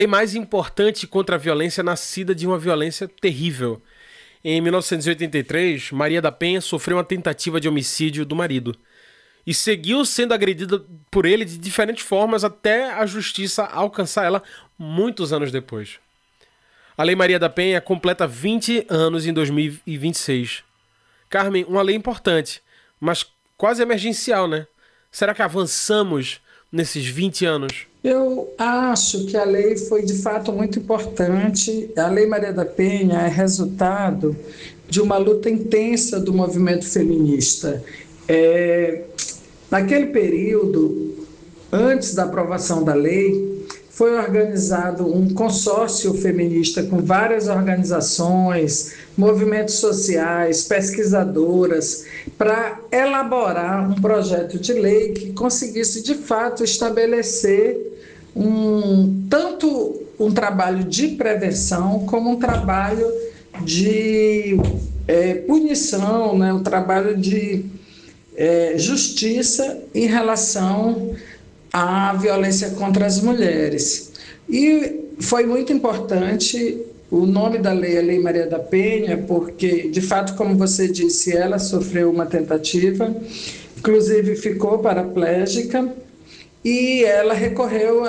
lei mais importante contra a violência nascida de uma violência terrível. Em 1983, Maria da Penha sofreu uma tentativa de homicídio do marido e seguiu sendo agredida por ele de diferentes formas até a justiça alcançar ela muitos anos depois. A Lei Maria da Penha completa 20 anos em 2026. Carmen, uma lei importante, mas quase emergencial, né? Será que avançamos nesses 20 anos? Eu acho que a lei foi de fato muito importante. A Lei Maria da Penha é resultado de uma luta intensa do movimento feminista. Naquele período, antes da aprovação da lei, foi organizado um consórcio feminista com várias organizações, movimentos sociais, pesquisadoras, para elaborar um projeto de lei que conseguisse, de fato, estabelecer tanto um trabalho de prevenção como um trabalho de punição, né? Um trabalho de justiça em relação à violência contra as mulheres. E foi muito importante o nome da lei, a Lei Maria da Penha, porque, de fato, como você disse, ela sofreu uma tentativa, inclusive ficou paraplégica, e ela recorreu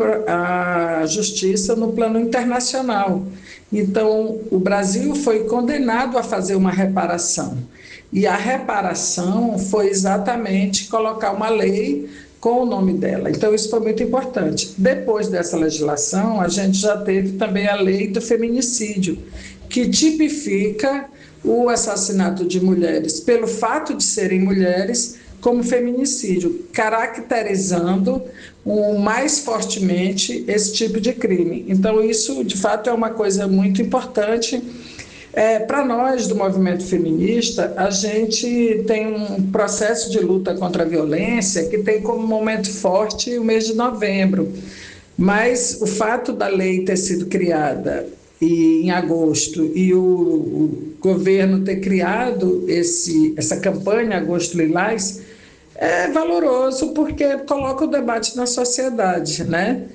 à justiça no plano internacional. Então, o Brasil foi condenado a fazer uma reparação. E a reparação foi exatamente colocar uma lei com o nome dela. Então, isso foi muito importante. Depois dessa legislação, a gente já teve também a lei do feminicídio, que tipifica o assassinato de mulheres pelo fato de serem mulheres como feminicídio, caracterizando mais fortemente esse tipo de crime. Então, isso, de fato, é uma coisa muito importante. Para nós, do movimento feminista, a gente tem um processo de luta contra a violência que tem como momento forte o mês de novembro. Mas o fato da lei ter sido criada em agosto e o governo ter criado essa campanha Agosto Lilás é valoroso porque coloca o debate na sociedade, né?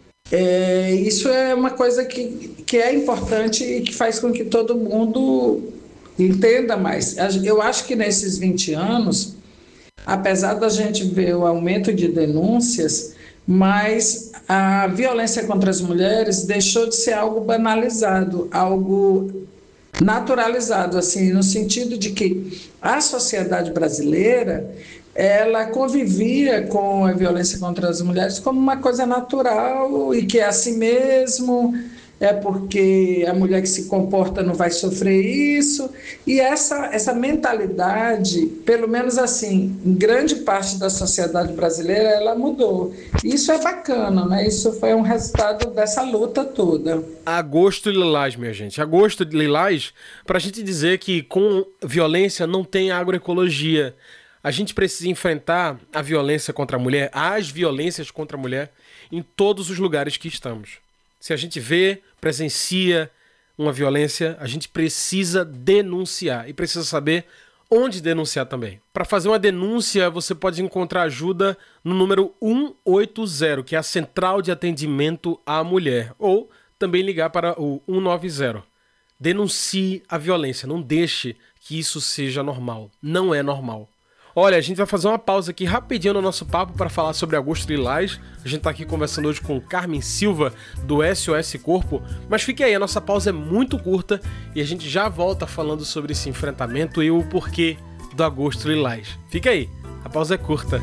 Isso é uma coisa que é importante e que faz com que todo mundo entenda mais. Eu acho que nesses 20 anos, apesar da gente ver o aumento de denúncias, mas a violência contra as mulheres deixou de ser algo banalizado, algo naturalizado, assim, no sentido de que a sociedade brasileira ela convivia com a violência contra as mulheres como uma coisa natural e que é assim mesmo, é porque a mulher que se comporta não vai sofrer isso. E essa mentalidade, pelo menos assim, em grande parte da sociedade brasileira, ela mudou. Isso é bacana, né? Isso foi um resultado dessa luta toda. Agosto Lilás, minha gente. Agosto Lilás, para a gente dizer que com violência não tem agroecologia. A gente precisa enfrentar a violência contra a mulher, as violências contra a mulher, em todos os lugares que estamos. Se a gente vê, presencia uma violência, a gente precisa denunciar e precisa saber onde denunciar também. Para fazer uma denúncia, você pode encontrar ajuda no número 180, que é a Central de Atendimento à Mulher, ou também ligar para o 190. Denuncie a violência, não deixe que isso seja normal. Não é normal. Olha, a gente vai fazer uma pausa aqui rapidinho no nosso papo para falar sobre Agosto Lilás. A gente tá aqui conversando hoje com Carmen Silva, do SOS Corpo. Mas fique aí, a nossa pausa é muito curta e a gente já volta falando sobre esse enfrentamento e o porquê do Agosto Lilás. Fica aí, a pausa é curta.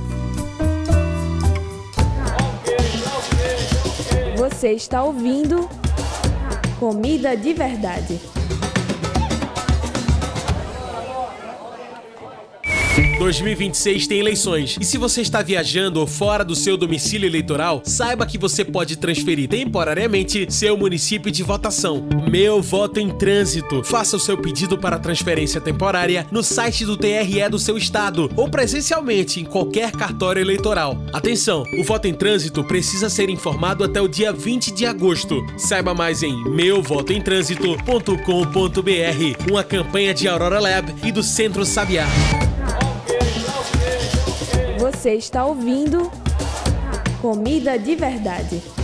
Você está ouvindo Comida de Verdade. 2026 tem eleições, e se você está viajando ou fora do seu domicílio eleitoral, saiba que você pode transferir temporariamente seu município de votação. Meu Voto em Trânsito. Faça o seu pedido para transferência temporária no site do TRE do seu estado ou presencialmente em qualquer cartório eleitoral. Atenção, o voto em trânsito precisa ser informado até o dia 20 de agosto. Saiba mais em meuvotoemtrânsito.com.br, uma campanha de Aurora Lab e do Centro Sabiá. Você está ouvindo Comida de Verdade.